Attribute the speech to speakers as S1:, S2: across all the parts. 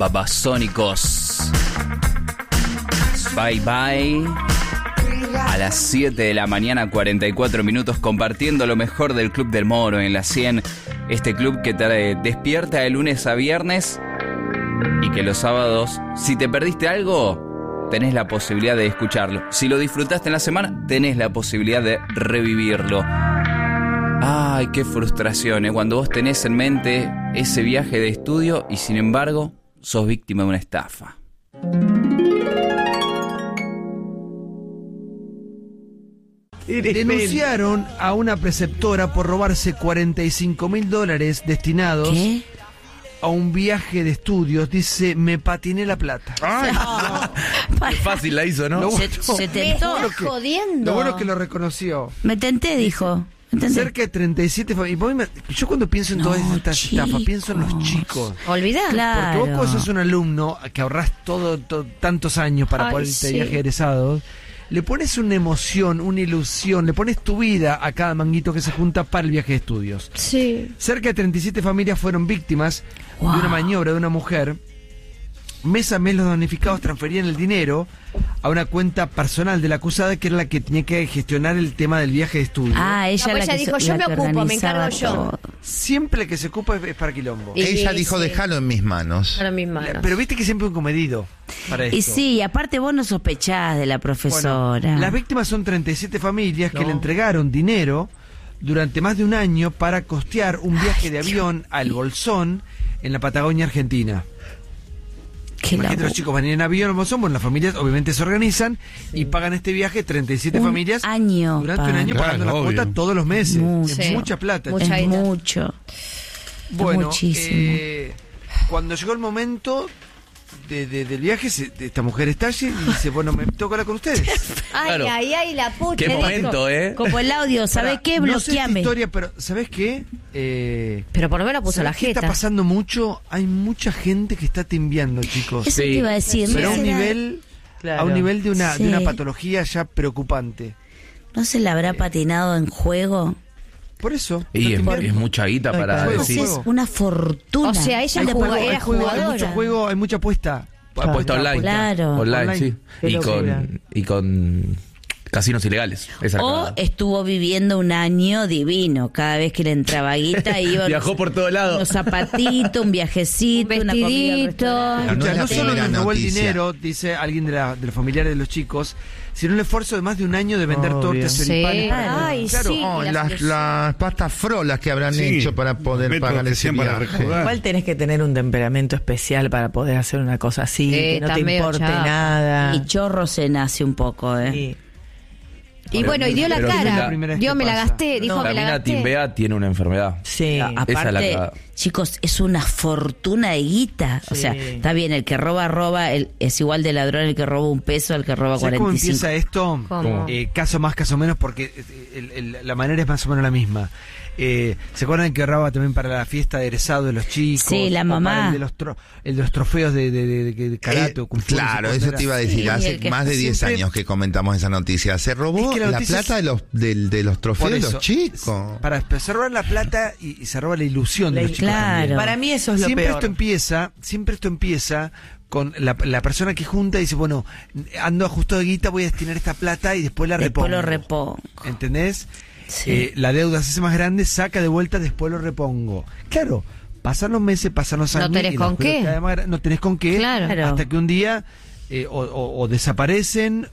S1: Babasónicos. Bye bye. A las 7 de la mañana, 44 minutos, compartiendo lo mejor del Club del Moro en la 100. Este club que te despierta de lunes a viernes y que los sábados, si te perdiste algo, tenés la posibilidad de escucharlo. Si lo disfrutaste en la semana, tenés la posibilidad de revivirlo. Ay, qué frustración, cuando vos tenés en mente ese viaje de estudio y sin embargo sos víctima de una estafa.
S2: Denunciaron a una preceptora por robarse $45,000 destinados a un viaje de estudios. Dice, me patiné la plata.
S3: Ay, qué fácil la hizo, ¿no?
S4: Se tentó.
S2: Lo bueno es que lo reconoció.
S4: Me tenté, dijo. ¿Entendés?
S2: Cerca de 37 familias. Yo cuando pienso en todas estas estafas, pienso en los chicos.
S5: Olvidá.
S4: Claro.
S2: Porque vos sos un alumno que ahorrás tantos años para poder irte de viaje egresados. Le pones una emoción, una ilusión, le pones tu vida a cada manguito que se junta para el viaje de estudios.
S5: Sí.
S2: Cerca de 37 familias fueron víctimas de una maniobra de una mujer. Mes a mes los damnificados transferían el dinero a una cuenta personal de la acusada, que era la que tenía que gestionar el tema del viaje de estudio.
S5: Ella dijo, yo me ocupo, me encargo yo.
S2: Siempre que se ocupa es para quilombo.
S3: Ella dijo, déjalo en mis manos.
S5: Para mis manos.
S2: Pero viste que siempre un comedido para esto.
S4: Y sí, aparte vos no sospechás de la profesora.
S2: Bueno, las víctimas son 37 familias que le entregaron dinero durante más de un año para costear un viaje de avión al Bolsón en la Patagonia Argentina. Imagínate, los chicos van a ir en avión al Bolsón, bueno, las familias obviamente se organizan y pagan este viaje, 37 familias durante un año pagando la cuota todos los meses. Es mucha plata.
S4: Es mucho.
S2: Bueno,
S4: muchísimo.
S2: Cuando llegó el momento del viaje, esta mujer estalla y dice, bueno, me toca hablar con ustedes.
S5: Ay, la pucha.
S1: Qué momento,
S4: Como el audio, ¿sabés qué? Bloqueame.
S2: No sé esta historia, pero ¿sabés qué?
S5: Pero por lo menos puso la
S2: ¿qué
S5: jeta.
S2: está pasando mucho? Hay mucha gente que está timbiando, chicos.
S4: Eso te iba a decir.
S2: Pero
S4: ¿no
S2: a un
S4: será-
S2: nivel, a un nivel de una patología ya preocupante.
S4: ¿No se le habrá patinado en juego?
S2: Por eso.
S1: Y es mucha guita para decir.
S4: Es una fortuna.
S5: O sea, ella
S2: Hay juego,
S5: era
S2: hay
S5: jugadora.
S2: mucho juego, hay mucha apuesta.
S1: Apuesta online.
S4: Claro.
S1: Online, sí.
S6: Qué locura.
S1: Y con casinos ilegales. Esa
S4: O
S1: cagada.
S4: estuvo viviendo un año divino. Cada vez que le entraba guita iba
S1: Viajó por todos lados.
S4: unos zapatitos, un viajecito,
S5: Un
S4: una comida al
S5: vestidito.
S4: restaurante.
S3: No es la
S2: No solo
S3: primera
S2: nos robó el
S3: noticia.
S2: dinero, dice alguien de los familiares de los chicos, sino el esfuerzo de más de un año de vender
S6: Obvio.
S2: tortas
S5: Sí.
S2: choripanes.
S5: Ay,
S2: Claro.
S5: sí.
S3: Oh,
S5: la
S3: las pastas frolas que habrán
S7: Sí,
S3: hecho para poder
S7: método
S3: pagar
S7: que
S3: ese
S7: sean para
S3: viaje.
S7: recaudar.
S6: Igual tenés que tener un temperamento especial para poder hacer una cosa así, que no
S5: está
S6: te
S5: medio
S6: importe
S5: chapa.
S6: nada.
S4: Y chorro se nace un poco,
S6: Sí.
S5: Y bueno, y dio la
S1: Pero
S5: cara.
S1: es la
S2: primera vez
S5: Dio,
S2: que
S5: me la
S2: pasa.
S5: gasté. Dijo,
S6: No,
S5: me la
S1: Camina
S5: gasté.
S1: Timbea tiene una enfermedad.
S6: Sí.
S1: Esa es la
S4: Aparte,
S1: cagada.
S4: chicos, es una fortuna de guita. O
S6: Sí.
S4: sea, está bien, el que roba, es igual de ladrón el que roba un peso al que roba
S2: ¿Sabes cómo
S4: 45.
S2: empieza esto?
S5: ¿Cómo?
S2: Caso más, caso menos, porque la manera es más o menos la misma. ¿Se acuerdan que ahorraba también para la fiesta de egresado de los chicos?
S4: Sí, la
S2: O
S4: mamá.
S2: para el de los trofeos de karate o kung fu,
S3: Claro,
S2: no sé
S3: eso
S2: cuándo
S3: te iba a
S2: era.
S3: decir,
S4: Sí,
S3: hace
S4: el que
S3: más de 10
S2: siempre-
S3: años que comentamos esa noticia. Se robó
S2: Es que la
S3: la
S2: noticia
S3: plata de los
S2: Por
S3: trofeos de
S2: eso,
S3: los chicos.
S2: se roba la plata y se roba la ilusión de los chicos
S4: Claro.
S2: también.
S6: Para mí eso es lo
S2: Siempre
S6: peor.
S2: esto empieza con la persona que junta y dice, bueno, ando ajustado de guita, voy a destinar esta plata y después la repongo.
S4: Después lo repongo.
S2: ¿Entendés?
S4: Sí.
S2: La deuda se hace más grande, saca de vuelta, después lo repongo. Claro, pasan los meses, pasan los
S5: No
S2: años.
S5: tenés
S2: y la
S5: con
S2: oscuridad
S5: qué.
S2: cada vez más grande, no tenés con qué.
S5: Claro.
S2: Hasta que un día o desaparecen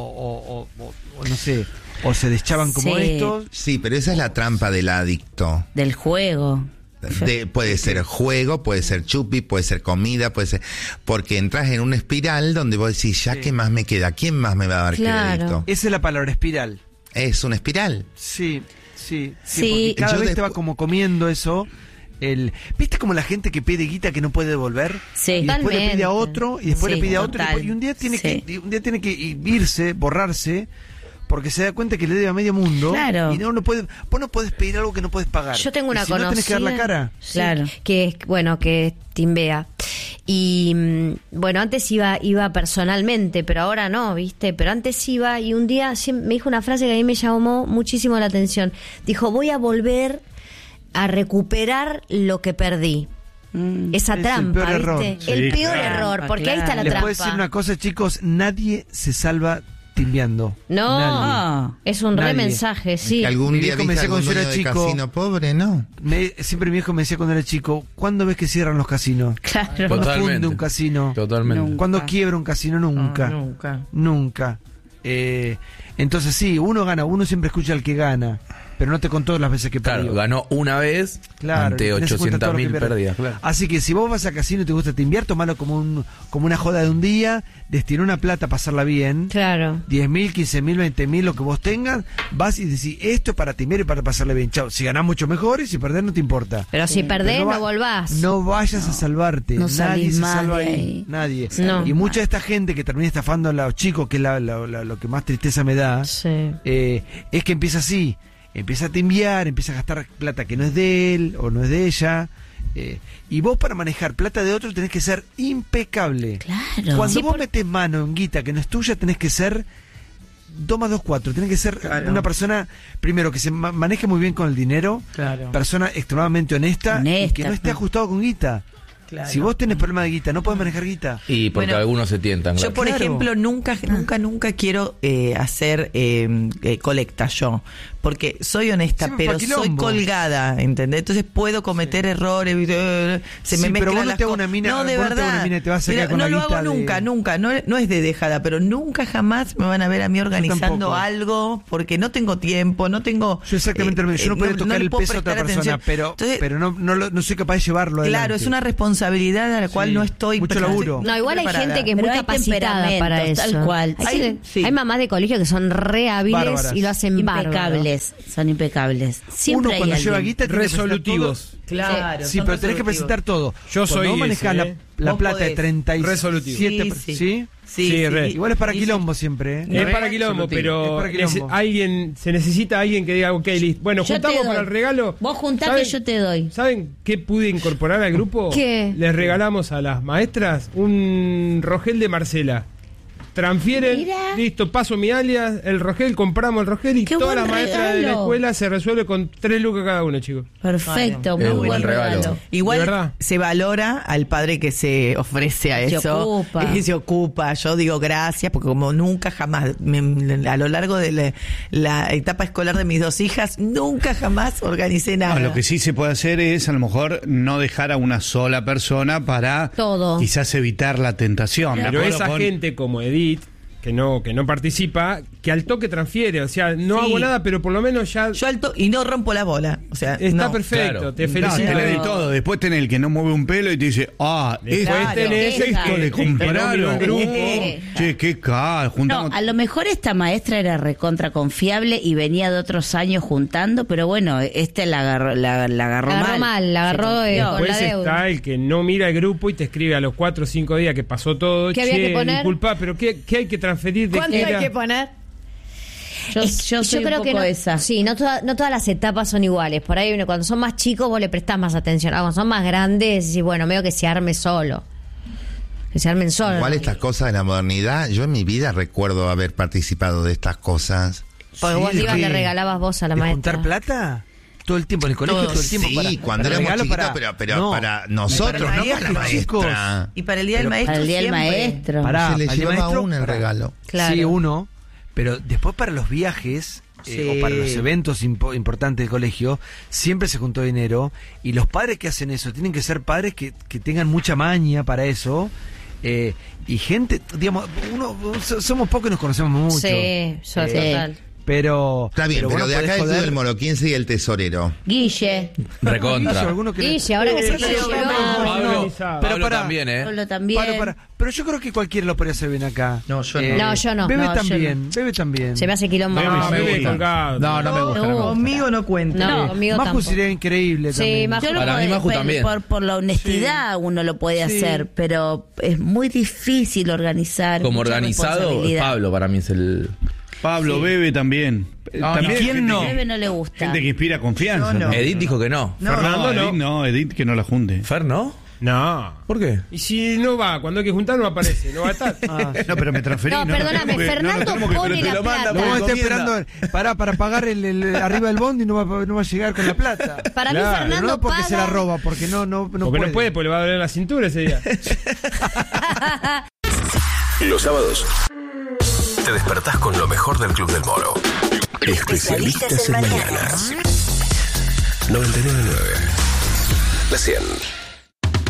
S2: o no sé, o se deschaban como
S4: Sí.
S2: estos.
S3: Sí, pero esa es la trampa del adicto.
S4: Del juego.
S3: Puede ser juego, puede ser chupi, puede ser comida, puede ser... Porque entras en una espiral donde vos decís, ya qué más me queda, ¿quién más me va a dar
S5: Claro.
S3: crédito?
S2: Esa es la palabra, espiral.
S3: Es una espiral.
S2: Sí.
S4: Sí.
S2: Porque cada
S3: Yo
S2: vez te
S3: después-
S2: va como comiendo eso. ¿Viste como la gente que pide guita que no puede devolver?
S4: Sí.
S2: Y después le pide
S5: Totalmente.
S2: a otro, y después
S4: Sí,
S2: le pide a otro,
S4: total.
S2: y un día tiene
S4: Sí.
S2: que irse, borrarse, porque se da cuenta que le debe a medio mundo.
S4: Claro.
S2: Y vos no podés pedir algo que no podés pagar.
S5: Yo tengo una
S2: Y si no tenés que dar la cara.
S5: Sí,
S4: Claro.
S5: que es, bueno, que es timbea. Y bueno, antes iba personalmente, pero ahora no, ¿viste? Pero antes iba y un día me dijo una frase que a mí me llamó muchísimo la atención. Dijo, voy a volver a recuperar lo que perdí. esa
S2: Es
S5: trampa,
S2: el peor error.
S5: ¿viste?
S1: Sí,
S5: El peor
S1: claro.
S5: error, porque ahí está la
S2: Les
S5: trampa.
S2: puedo decir una cosa, chicos, nadie se salva timbiando.
S5: No,
S2: Nadie.
S5: es un re
S2: Nadie.
S5: mensaje, sí.
S3: Que algún
S2: Mi
S3: día
S2: viejo me
S3: viste
S2: decía
S3: algún
S2: cuando yo
S3: dueño
S2: era
S3: de
S2: chico-
S3: casino pobre, ¿no?
S2: Siempre mi viejo me decía cuando era chico, ¿cuándo ves que cierran los casinos?
S5: Claro.
S2: ¿Cuándo
S7: Totalmente.
S2: funde un casino?
S7: Totalmente.
S5: Nunca.
S2: ¿Cuándo quiebra un casino? Nunca.
S6: Nunca.
S2: Nunca. Entonces sí, uno gana, uno siempre escucha al que gana, pero no te contó las veces que
S7: Claro,
S2: perdió.
S7: ganó una vez
S2: Claro,
S7: ante
S2: tenés en cuenta todo lo que
S7: 800.000
S2: pierde.
S7: pérdidas. Claro.
S2: Así que si vos vas a casino y te gusta timbiar, tomalo como una joda de un día, destina una plata a pasarla bien.
S5: Claro.
S2: 10.000, 15.000, 20.000, lo que vos tengas, vas y decís, esto es para timbiar y para pasarle bien. Chao, si ganás mucho mejor y si perdés no te importa.
S5: Pero si perdés,
S2: Pero
S5: no volvás.
S2: No vayas a salvarte.
S4: no
S2: Nadie
S4: salís
S2: se
S4: más
S2: salva
S4: de
S2: ahí.
S4: ahí.
S2: Nadie.
S5: No.
S2: Y mucha de esta gente que termina estafando a los chicos, que es lo que más tristeza me da,
S5: Sí.
S2: es que empieza así. Empieza a timbiar, empieza a gastar plata que no es de él o no es de ella. Y vos para manejar plata de otro tenés que ser impecable.
S4: Claro.
S2: Cuando
S5: Sí,
S2: vos metés mano en guita que no es tuya, tenés que ser 2 más 2, 4. Tenés que ser una persona, primero, que se maneje muy bien con el dinero.
S6: Claro.
S2: Persona extremadamente honesta, y
S4: Honesta,
S2: que no esté
S4: claro.
S2: ajustado con guita.
S6: Claro.
S2: Si vos tenés problema de guita, no podés manejar guita.
S7: Y porque
S6: Bueno,
S7: algunos se tientan.
S6: Yo,
S7: claro.
S6: por
S2: Claro.
S6: ejemplo, nunca quiero hacer colecta yo. Porque soy honesta,
S2: Siempre
S6: pero
S2: pa'
S6: soy
S2: quilombo.
S6: colgada, ¿entendés? Entonces puedo cometer errores, se
S2: Sí,
S6: me
S2: pero
S6: mezclan
S2: vos no
S6: las
S2: te hagas
S6: co-
S2: una mina-
S6: No, de
S2: vos no te hagas
S6: verdad.
S2: una mina y te vas a sacar
S6: Mira,
S2: con
S6: no
S2: la
S6: lo
S2: guita
S6: hago
S2: de-
S6: nunca. No es de dejada, pero nunca jamás me van a ver a mí organizando
S2: tampoco.
S6: algo porque no tengo tiempo, no tengo...
S2: Yo exactamente lo mismo. Yo no puedo tocar
S6: le
S2: el
S6: puedo
S2: peso a otra
S6: prestar
S2: persona,
S6: atención. Entonces,
S2: pero no soy capaz de llevarlo adelante.
S6: claro, es una responsabilidad a la cual
S2: Sí,
S6: no estoy...
S2: mucho laburo.
S5: No, igual hay
S6: preparada.
S5: gente que es muy
S4: Pero hay
S5: capacitada para eso.
S4: temperamentos, tal cual.
S5: Hay mamás de colegio que son re hábiles
S2: Bárbaras.
S5: y lo hacen bárbaro.
S4: Impecables, son impecables. Siempre
S2: Uno
S4: hay
S2: cuando lleva
S4: alguien.
S2: guita tiene que presentar
S8: Resolutivos.
S2: todo.
S6: Claro.
S2: Sí,
S6: son
S2: pero tenés que
S6: resolutivos.
S2: presentar todo.
S8: Yo soy
S2: Cuando vos manejás
S8: ese,
S2: la
S6: Vos
S2: plata de
S6: podés.
S2: 37...
S8: Resolutivo.
S2: ¿Sí?
S6: Sí,
S8: Sí, re.
S2: Igual es para
S6: Sí,
S2: quilombo siempre, ¿eh?
S8: Es para quilombo, pero
S2: Es para quilombo.
S8: se necesita alguien que diga, ok, listo. Bueno,
S4: Yo te
S8: juntamos
S4: doy.
S8: para el regalo.
S4: Vos juntá
S8: ¿Saben-
S4: que yo te doy.
S8: ¿Saben qué pude incorporar al grupo?
S5: ¿Qué?
S8: Les regalamos a las maestras un Rogel de Marcela. Transfieren,
S4: Mira.
S8: listo, paso mi alias, el Rogel, compramos el Rogel y
S4: Qué
S8: todas
S4: buen
S8: las maestras de la
S4: regalo.
S8: escuela se resuelve con 3 lucas cada uno, chicos.
S4: Perfecto, muy
S7: Es un
S4: buen
S7: buen regalo.
S4: regalo.
S6: Igual
S8: De verdad.
S6: se valora al padre que se ofrece a
S4: Se
S6: eso.
S4: ocupa.
S6: Y se ocupa. Yo digo gracias porque como nunca jamás, a lo largo de la etapa escolar de mis 2 hijas, nunca jamás organicé nada.
S9: No, lo que sí se puede hacer es a lo mejor no dejar a una sola persona para
S5: Todo.
S9: quizás evitar la tentación. De
S8: Pero
S9: acuerdo
S8: esa
S9: con-
S8: gente como Edith, que no participa, que al toque transfiere, o sea, no
S6: Sí.
S8: hago nada, pero por lo menos ya
S6: Yo alto y no rompo la bola. O sea,
S8: está
S6: no.
S8: perfecto,
S7: claro.
S8: te
S9: No,
S8: felicito.
S9: tenés de todo. Después tenés el que no mueve un pelo y te dice,
S8: Después
S6: Claro,
S8: tenés el
S4: esto
S8: que-
S9: le
S8: el que no miró
S9: compraron.
S8: el grupo.
S9: Che, qué caro,
S4: No,
S9: juntamos.
S4: a lo mejor esta maestra era recontra confiable y venía de otros años juntando, pero bueno, la agarró
S5: La agarró mal, la agarró con la
S8: Después
S5: deuda.
S8: está el que no mira el grupo y te escribe a los 4 o 5 días que pasó todo.
S5: ¿Qué había que poner?
S8: Disculpa, pero ¿qué hay que transferir? ¿De
S5: ¿Cuánto
S8: qué
S5: hay
S8: era?
S5: que poner?
S4: Yo soy
S5: creo
S4: un
S5: que
S4: poco
S5: no,
S4: esa.
S5: Sí, no todas las etapas son iguales. Por ahí cuando son más chicos vos le prestás más atención. Cuando son más grandes, y bueno, medio que se arme solo. Que se armen solos.
S3: Igual estas cosas de la modernidad, yo en mi vida recuerdo haber participado de estas cosas.
S5: Porque vos
S2: Sí,
S5: ibas,
S2: ¿de
S5: le
S2: qué?
S5: regalabas vos a la
S2: ¿De
S5: maestra.
S2: juntar plata? Todo el tiempo, en el colegio, todo el tiempo.
S3: Sí, cuando
S2: para
S3: éramos
S2: regalo
S3: chiquitos, pero para nosotros,
S2: para
S3: no
S2: los
S3: para la
S2: viajes, chicos.
S3: maestra.
S6: Y para el día del
S2: Pero
S6: maestro
S4: Para el día del
S6: siempre.
S4: maestro.
S2: Pará,
S3: Se le
S2: al día
S3: llevaba
S2: maestro,
S3: uno el
S2: pará.
S3: regalo.
S5: Claro.
S2: Sí, uno. Pero después para los viajes
S6: Sí.
S2: o para los eventos importantes del colegio, siempre se juntó dinero. Y los padres que hacen eso tienen que ser padres que tengan mucha maña para eso. Y gente, digamos, somos pocos y nos conocemos mucho.
S5: Sí, total.
S2: Pero.
S3: Está bien,
S2: vos
S3: pero
S2: no
S3: de acá
S2: podés
S3: el club
S2: joder.
S3: del moroquense y el tesorero.
S4: Guille,
S7: Recontra.
S2: Alguno que
S5: Y si ahora que se
S8: Sí,
S5: llevó.
S7: Pablo,
S2: Pero
S7: Pablo
S2: pará.
S7: también, ¿eh?
S4: Pablo también.
S2: Pero yo creo que cualquiera lo podría hacer bien acá.
S6: No, yo
S5: No, yo no.
S2: Bebe
S5: No, yo
S2: también, Bebe también.
S5: Se me hace quilombo.
S8: No,
S5: No,
S8: bebe
S9: gusta.
S8: colgado.
S9: No, no me gusta. No me gusta.
S6: Conmigo no cuenta.
S5: no, conmigo
S2: Maju
S5: tampoco.
S2: sería increíble
S5: Sí,
S2: también.
S5: Maju.
S4: Yo lo
S7: Para mí,
S4: puedo-
S7: Maju también.
S4: por la honestidad uno lo puede
S2: Sí.
S4: hacer, pero es muy difícil organizar.
S7: Como
S4: mucha
S7: organizado,
S4: responsabilidad.
S7: Pablo para mí es el...
S9: Pablo, Bebe también. También
S7: ¿y quién
S9: gente
S7: no?
S9: que-
S4: Bebe no le gusta.
S9: Gente que inspira confianza.
S6: Yo no.
S7: Edith dijo que no.
S6: No.
S8: Fernando no.
S9: Edith no, Edith que no la junte.
S7: ¿Fer no?
S8: No.
S7: ¿Por qué?
S8: Y si no va, cuando hay que juntar no aparece, no va a estar.
S9: No, pero me transferí.
S5: No, perdóname, Fernando pone la plata.
S2: No, está esperando para pagar el arriba del bondi y no va a llegar con la plata.
S5: Para mí
S8: Claro.
S2: Pero
S5: Fernando
S2: no porque
S5: paga.
S2: se la roba, porque no
S8: Porque no puede, porque le va a doler la cintura ese día.
S10: Los sábados te despertás con lo mejor del Club del Moro. Especialistas en mañanas. 99.9. La 100.